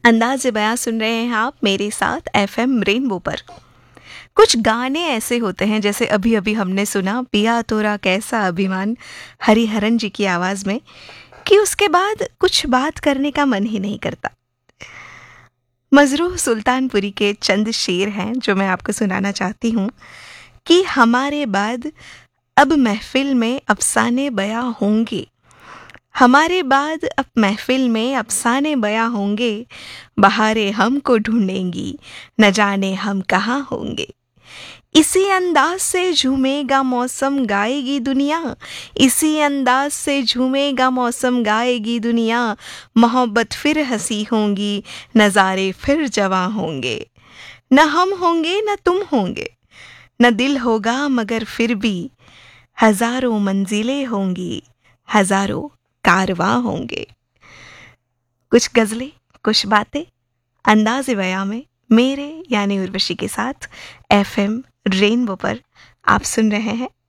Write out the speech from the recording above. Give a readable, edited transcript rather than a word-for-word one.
अंदाज़े बयां सुन रहे हैं आप मेरे साथ एफएम रेनबो पर। कुछ गाने ऐसे होते हैं, जैसे अभी अभी हमने सुना पिया तोरा कैसा अभिमान हरिहरन जी की आवाज़ में, कि उसके बाद कुछ बात करने का मन ही नहीं करता। मजरूह सुल्तानपुरी के चंद शेर हैं जो मैं आपको सुनाना चाहती हूँ कि हमारे बाद अब महफिल में अफसाने बयां होंगे, हमारे बाद अब महफिल में अफसाने बयां होंगे, बहारें हमको ढूंढेंगी, न जाने हम कहाँ होंगे। इसी अंदाज से झूमेगा मौसम गाएगी दुनिया, इसी अंदाज से झूमेगा मौसम गाएगी दुनिया, मोहब्बत फिर हंसी होंगी, नज़ारे फिर जवां होंगे। न हम होंगे न तुम होंगे, न दिल होगा मगर फिर भी हजारों मंजिलें होंगी, हजारों कारवां होंगे। कुछ गजलें, कुछ बातें, अंदाज़े बयां में मेरे यानी उर्वशी के साथ एफएम रेनबो पर आप सुन रहे हैं